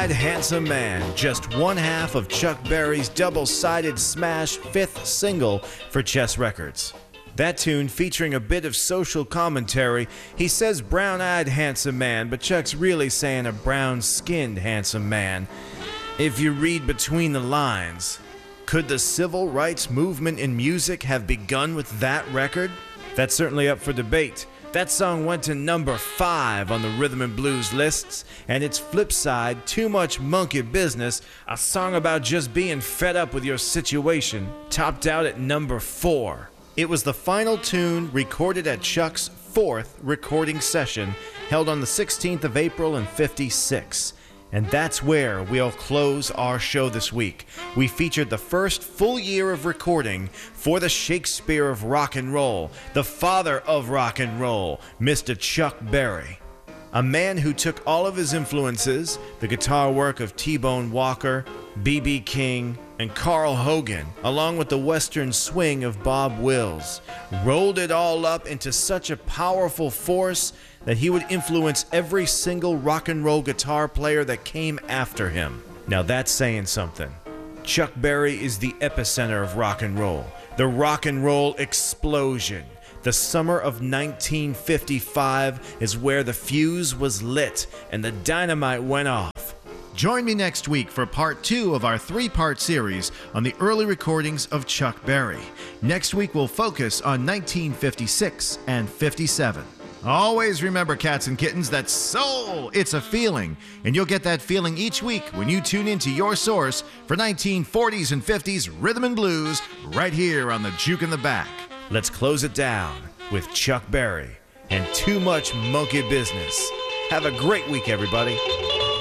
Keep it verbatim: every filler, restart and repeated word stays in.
Brown-Eyed Handsome Man, just one half of Chuck Berry's double-sided smash fifth single for Chess Records. That tune featuring a bit of social commentary. He says brown-eyed handsome man, but Chuck's really saying a brown-skinned handsome man. If you read between the lines, could the civil rights movement in music have begun with that record? That's certainly up for debate. That song went to number five on the rhythm and blues lists, and its flip side, Too Much Monkey Business, a song about just being fed up with your situation, topped out at number four. It was the final tune recorded at Chuck's fourth recording session, held on the sixteenth of April in fifty-six. And that's where we'll close our show this week. We featured the first full year of recording for the Shakespeare of rock and roll, the father of rock and roll, Mister Chuck Berry. A man who took all of his influences, the guitar work of T-Bone Walker, B B King, and Carl Hogan, along with the western swing of Bob Wills, rolled it all up into such a powerful force that he would influence every single rock and roll guitar player that came after him. Now that's saying something. Chuck Berry is the epicenter of rock and roll, the rock and roll explosion. The summer of nineteen fifty-five is where the fuse was lit and the dynamite went off. Join me next week for part two of our three-part series on the early recordings of Chuck Berry. Next week we'll focus on nineteen fifty-six and fifty-seven. Always remember, cats and kittens, that soul, it's a feeling. And you'll get that feeling each week when you tune into your source for nineteen forties and fifties rhythm and blues right here on the Juke in the Back. Let's close it down with Chuck Berry and Too Much Monkey Business. Have a great week, everybody.